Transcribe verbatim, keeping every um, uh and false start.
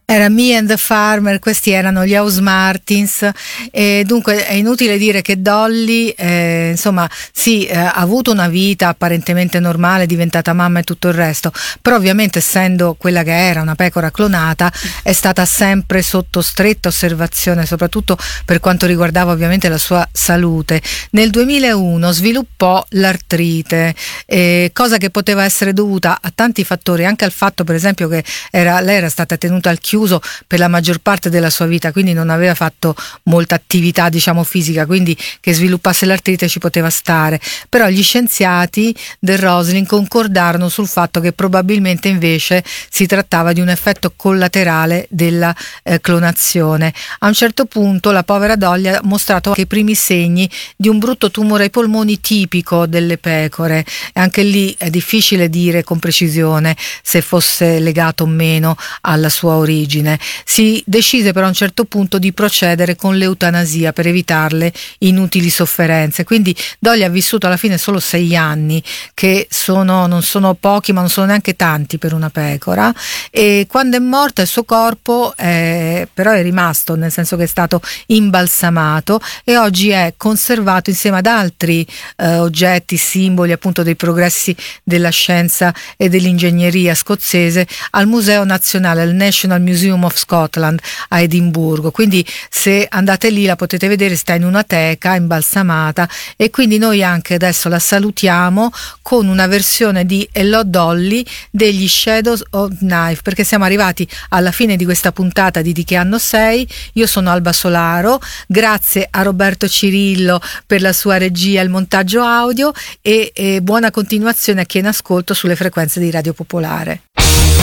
Era Me and the Farmer, questi erano gli House Martins, e dunque è inutile dire che Dolly eh, insomma sì, eh, ha avuto una vita apparentemente normale, è diventata mamma e tutto il resto, però ovviamente essendo quella che era, una pecora clonata, è stata sempre sotto stretta osservazione, soprattutto per quanto riguardava ovviamente la sua salute. Nel duemilauno sviluppò l'artrite, eh, cosa che poteva essere dovuta a tanti fattori, anche al fatto per esempio che era, lei era stata tenuta al chiuso per la maggior parte della sua vita, quindi non aveva fatto molta attività diciamo fisica, quindi che sviluppasse l'artrite ci poteva stare, però gli scienziati del Roslin concordarono sul fatto che probabilmente invece si trattava di un effetto collaterale della eh, clonazione. A un certo punto la povera Dolly ha mostrato anche i primi segni di un brutto tumore ai polmoni tipico delle pecore, e anche lì è difficile dire con precisione se fosse legato o meno alla sua origine. Si decise però a un certo punto di procedere con l'eutanasia per evitarle inutili sofferenze, quindi Dolly ha vissuto alla fine solo sei anni, che sono, non sono pochi ma non sono neanche tanti per una pecora, e quando è morta il suo corpo eh, però è rimasto, nel senso che è stato imbalsamato e oggi è conservato insieme ad altri eh, oggetti, simboli appunto dei progressi della scienza e dell'ingegneria scozzese al Museo Nazionale, al National Museum of Scotland a Edimburgo. Quindi se andate lì la potete vedere, sta in una teca imbalsamata, e quindi noi anche adesso la salutiamo con una versione di Hello Dolly degli Shadows of Knife, perché siamo arrivati alla fine di questa puntata di Di che anno sei. Io sono Alba Solaro, grazie a Roberto Cirillo per la sua regia e il montaggio audio, e, e buona continuazione a chi è in ascolto sulle frequenze di Radio Popolare.